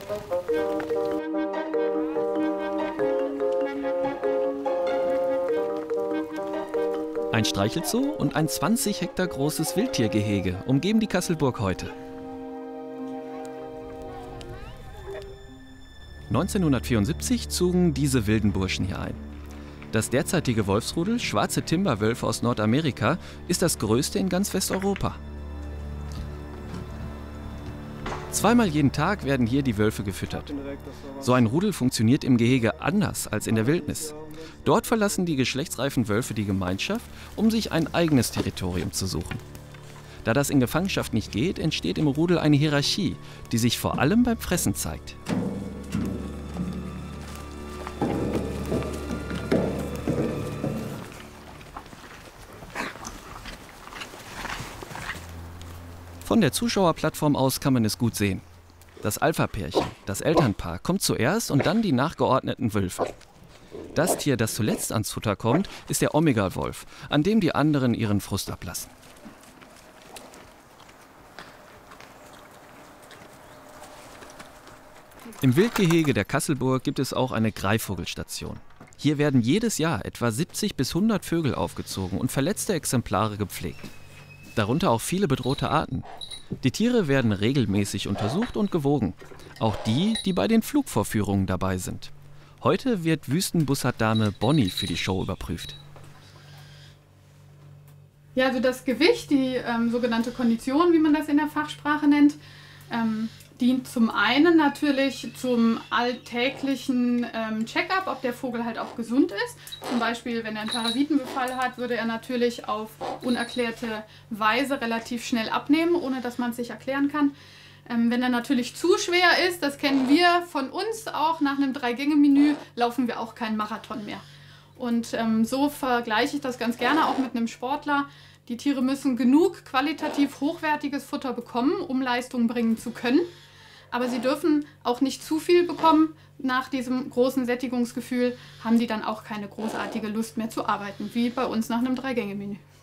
Ein Streichelzoo und ein 20 Hektar großes Wildtiergehege umgeben die Kasselburg heute. 1974 zogen diese wilden Burschen hier ein. Das derzeitige Wolfsrudel Schwarze Timberwölfe aus Nordamerika ist das größte in ganz Westeuropa. Zweimal jeden Tag werden hier die Wölfe gefüttert. So ein Rudel funktioniert im Gehege anders als in der Wildnis. Dort verlassen die geschlechtsreifen Wölfe die Gemeinschaft, um sich ein eigenes Territorium zu suchen. Da das in Gefangenschaft nicht geht, entsteht im Rudel eine Hierarchie, die sich vor allem beim Fressen zeigt. Von der Zuschauerplattform aus kann man es gut sehen. Das Alpha-Pärchen, das Elternpaar, kommt zuerst und dann die nachgeordneten Wölfe. Das Tier, das zuletzt ans Futter kommt, ist der Omega-Wolf, an dem die anderen ihren Frust ablassen. Im Wildgehege der Kasselburg gibt es auch eine Greifvogelstation. Hier werden jedes Jahr etwa 70 bis 100 Vögel aufgezogen und verletzte Exemplare gepflegt. Darunter auch viele bedrohte Arten. Die Tiere werden regelmäßig untersucht und gewogen. Auch die, die bei den Flugvorführungen dabei sind. Heute wird Wüstenbussarddame Bonnie für die Show überprüft. Ja, also das Gewicht, die sogenannte Kondition, wie man das in der Fachsprache nennt, dient zum einen natürlich zum alltäglichen Check-up, ob der Vogel halt auch gesund ist. Zum Beispiel, wenn er einen Parasitenbefall hat, würde er natürlich auf unerklärte Weise relativ schnell abnehmen, ohne dass man es sich erklären kann. Wenn er natürlich zu schwer ist, das kennen wir von uns auch, nach einem 3-Gänge-Menü laufen wir auch keinen Marathon mehr. Und so vergleiche ich das ganz gerne auch mit einem Sportler. Die Tiere müssen genug qualitativ hochwertiges Futter bekommen, um Leistung bringen zu können. Aber sie dürfen auch nicht zu viel bekommen. Nach diesem großen Sättigungsgefühl haben die dann auch keine großartige Lust mehr zu arbeiten, wie bei uns nach einem 3-Gänge-Menü.